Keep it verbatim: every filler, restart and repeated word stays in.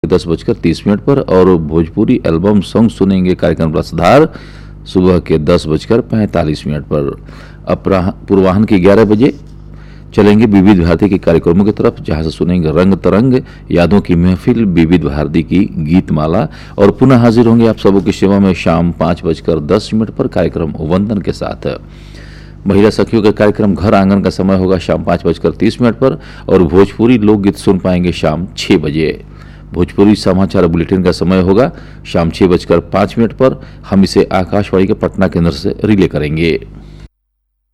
दस बजकर तीस मिनट पर और भोजपुरी एल्बम सॉन्ग सुनेंगे कार्यक्रम रसधार सुबह के दस बजकर पैंतालीस मिनट पर। अपराह पूर्वाह्न के ग्यारह बजे चलेंगे विविध भारती के कार्यक्रमों की तरफ, जहां से सुनेंगे रंग तरंग, यादों की महफिल, विविध भारती की गीतमाला और पुनः हाजिर होंगे आप सबों की सेवा में शाम पाँच बजकर दस मिनट पर कार्यक्रम वंदन के साथ। महिला सखियों का कार्यक्रम घर आंगन का समय होगा शाम पाँच बजकर तीस मिनट पर और भोजपुरी लोकगीत सुन पाएंगे शाम छः बजे। भोजपुरी समाचार बुलेटिन का समय होगा शाम छः बजकर पाँच मिनट पर। हम इसे आकाशवाणी के पटना केंद्र से रिले करेंगे।